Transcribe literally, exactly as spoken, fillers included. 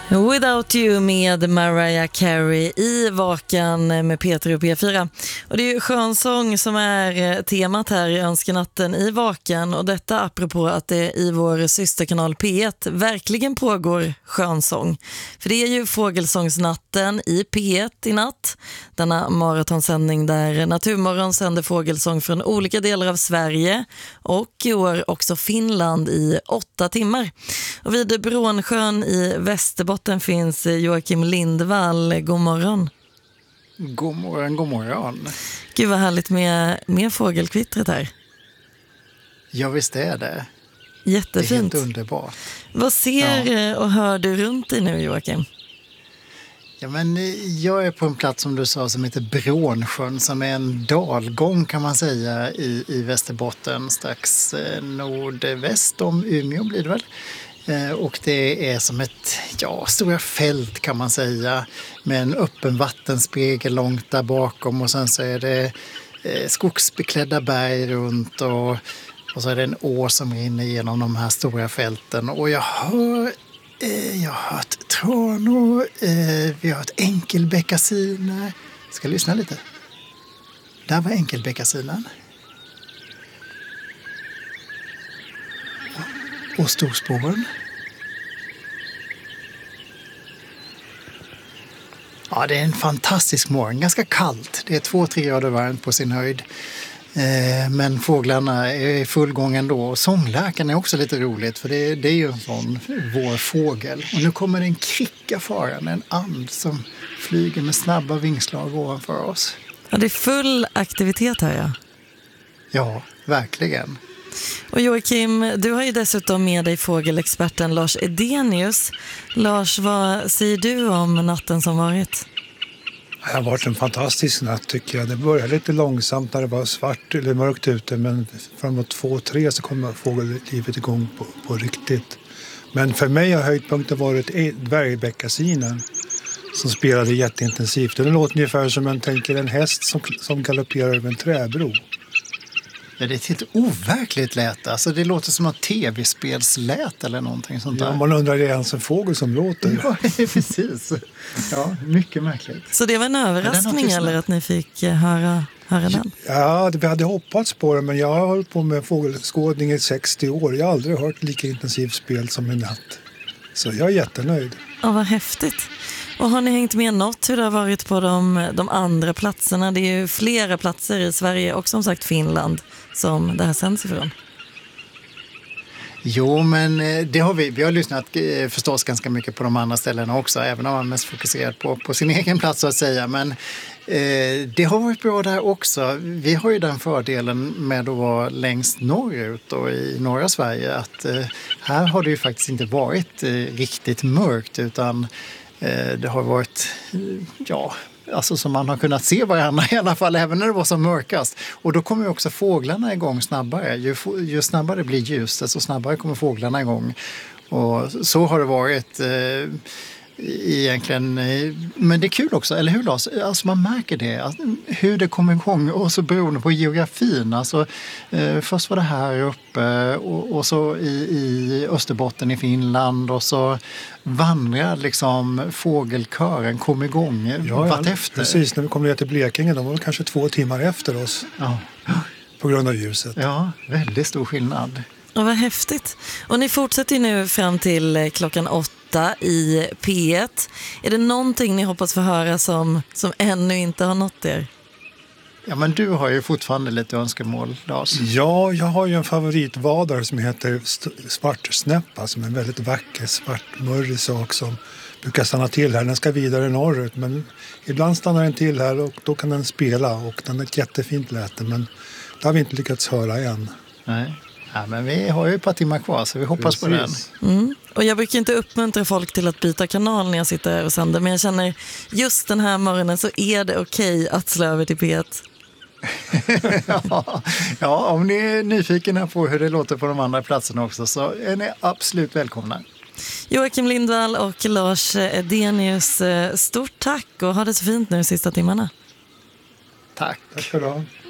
Without You med Mariah Carey i Vakan med Peter och P fyra. Och det är ju skönsång som är temat här i Önskenatten i Vakan, och detta apropå att det i vår systerkanal P ett verkligen pågår skönsång. För det är ju Fågelsångsnatten i P ett i natt, denna maratonsändning där Naturmorgon sänder fågelsång från olika delar av Sverige och i år också Finland i åtta timmar. Och vid Brånsjön i Västerbotten finns Joakim Lindvall. God morgon. God morgon, god morgon. Gud vad härligt med, med fågelkvittret här. Ja, visst är det. Jättefint. Det är helt underbart. Vad ser ja. och hör du runt dig nu, Joakim? Ja, men jag är på en plats som du sa som heter Brånsjön, som är en dalgång kan man säga i, i Västerbotten, strax eh, nordväst om Umeå blir det väl. Eh, och det är som ett ja, stora fält kan man säga, med en öppen vattenspegel långt där bakom, och sen så är det eh, skogsbeklädda berg runt, och, och så är det en å som rinner genom de här stora fälten, och jag hör eh, jag har hört tranor, eh, vi har hört enkelbeckasiner. Ska lyssna lite. Där var enkelbeckasinen. Och storspåren. Ja, det är en fantastisk morgon. Ganska kallt. Det är två, tre grader varmt på sin höjd. Eh, men fåglarna är i full gång ändå. Och sångläkaren är också lite roligt, för det, det är ju en sån vår fågel. Och nu kommer det en kricka farande, en and som flyger med snabba vingslag ovanför oss. Ja, det är full aktivitet här, ja. Ja, verkligen. Och Joakim, du har ju dessutom med dig fågelexperten Lars Edenius. Lars, vad säger du om natten som varit? Det har varit en fantastisk natt tycker jag. Det började lite långsamt när det var svart eller mörkt ute, men framåt två, tre så kommer fågellivet igång på, på riktigt. Men för mig har höjdpunkten varit dvärgbäckasinen som spelade jätteintensivt. Det låter ungefär som man tänker en häst som, som galopperar över en träbro. Ja, det är ett helt overkligt lät. Alltså, det låter som ett tv-spelslät eller någonting sånt där. Ja, man undrar, det är ens en fågel som låter. Ja, precis. Ja, mycket märkligt. Så det var en överraskning eller att ni fick höra, höra den? Ja, vi hade hoppats på det, men jag har hållit på med fågelskådning i sextio år. Jag har aldrig hört lika intensivt spel som i natt. Så jag är jättenöjd. Ja, vad häftigt. Och har ni hängt med något hur det har varit på de, de andra platserna? Det är ju flera platser i Sverige och som sagt Finland som det här sänds ifrån. Jo, men det har vi. Vi har lyssnat förstås ganska mycket på de andra ställena också, även om man mest fokuserat på, på sin egen plats så att säga. Men eh, det har varit bra där också. Vi har ju den fördelen med att vara längst norrut och i norra Sverige att eh, här har det ju faktiskt inte varit eh, riktigt mörkt, utan eh, det har varit, ja... Alltså som man har kunnat se varandra i alla fall, även när det var som mörkast. Och då kommer ju också fåglarna igång snabbare. Ju, ju snabbare blir ljus, desto snabbare kommer fåglarna igång. Och så har det varit eh, egentligen. Men det är kul också, eller hur Lars? Alltså man märker det, alltså, hur det kommer igång. Och så beroende på geografin. Alltså, eh, först var det här uppe och, och så i, i Österbotten i Finland. Och så vandrar liksom fågelkören, kom igång ja, vart efter. Precis, när vi kom ner till Blekinge, de var kanske två timmar efter oss. Ja. På grund av ljuset. Ja, väldigt stor skillnad. Och vad häftigt. Och ni fortsätter nu fram till klockan åtta i P ett. Är det någonting ni hoppas få höra som, som ännu inte har nått er? Ja, men du har ju fortfarande lite önskemål, Lars. Ja, jag har ju en favoritvadare som heter svartsnäppa, som är en väldigt vacker svartmörrig sak som brukar stanna till här. Den ska vidare norrut, men ibland stannar den till här och då kan den spela, och den är ett jättefint läte, men det har vi inte lyckats höra än. Nej. Ja, men vi har ju ett par timmar kvar, så vi hoppas Precis. på den. Mm. Och jag brukar inte uppmuntra folk till att byta kanal när jag sitter här och sänder, men jag känner just den här morgonen så är det okej att slå över till P ett. ja, ja, om ni är nyfikna på hur det låter på de andra platserna också, så är ni absolut välkomna. Joakim Lindvall och Lars Edenius, stort tack och ha det så fint nu de sista timmarna. Tack. Tack för det.